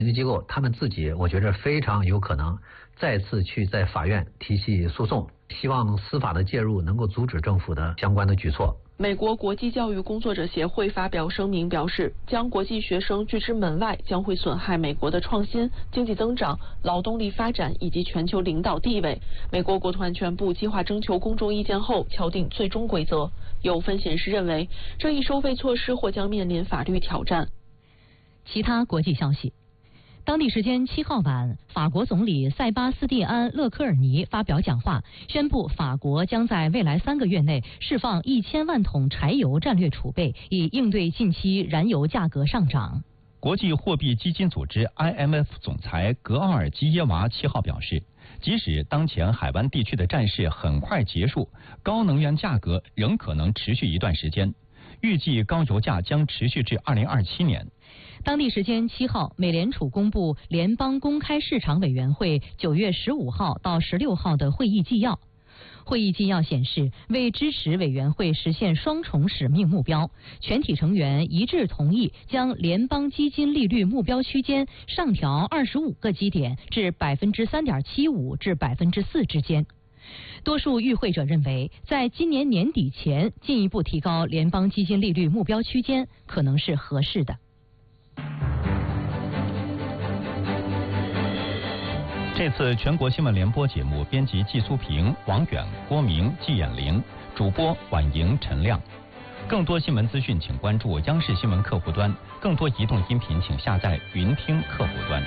研究机构他们自己，我觉得非常有可能再次去在法院提起诉讼，希望司法的介入能够阻止政府的相关的举措。 美国国际教育工作者协会发表声明表示，将国际学生拒之门外将会损害美国的创新、经济增长、劳动力发展以及全球领导地位。美国国土安全部计划征求公众意见后敲定最终规则。有分析人士认为，这一收费措施或将面临法律挑战。 其他国际消息。当地时间7号晚，法国总理塞巴斯蒂安·勒科尔尼发表讲话，宣布法国将在未来3个月内释放1000万桶柴油战略储备，以应对近期燃油价格上涨。 国际货币基金组织 IMF 总裁格奥尔基耶娃7号表示，即使当前海湾地区的战事很快结束，高能源价格仍可能持续一段时间，预计高油价将持续至2027年。 当地时间7号，美联储公布联邦公开市场委员会9月15号到16号的会议纪要。会议纪要显示，为支持委员会实现双重使命目标，全体成员一致同意将联邦基金利率目标区间上调25个基点至 3.75% 至 4% 之间。多数与会者认为，在今年年底前进一步提高联邦基金利率目标区间可能是合适的。 这次全国新闻联播节目编辑季苏平、王远、郭明、季衍玲，主播婉莹、陈亮。更多新闻资讯请关注央视新闻客户端，更多移动音频请下载云听客户端。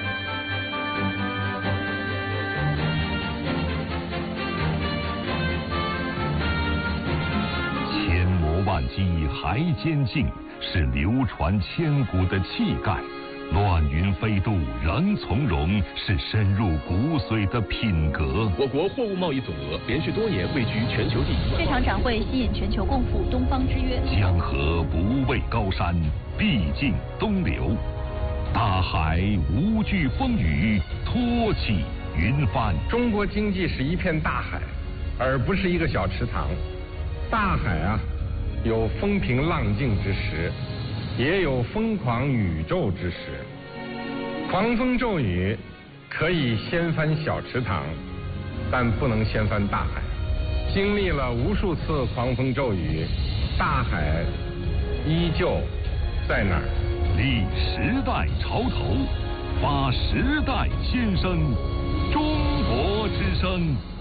千磨万击还坚劲，是流传千古的气概。乱云飞渡仍从容，是深入骨髓的品格。 我国货物贸易总额连续多年位居全球第一。 这场展会吸引全球共赴东方之约。 江河不畏高山，必尽东流；大海无惧风雨，托起云帆。 中国经济是一片大海，而不是一个小池塘。大海啊，有风平浪静之时，也有疯狂宇宙之时。狂风骤雨可以掀翻小池塘，但不能掀翻大海。经历了无数次狂风骤雨，大海依旧在那儿。 立时代潮头，发时代先声，中国之声。